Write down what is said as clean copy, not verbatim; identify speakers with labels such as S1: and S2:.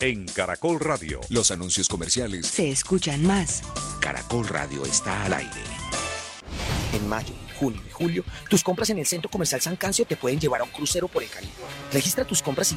S1: en Caracol Radio.
S2: Los anuncios comerciales
S3: se escuchan más.
S2: Caracol Radio está al aire.
S4: En mayo, junio y julio, tus compras en el Centro Comercial San Cancio te pueden llevar a un crucero por el Caribe. Registra tus compras y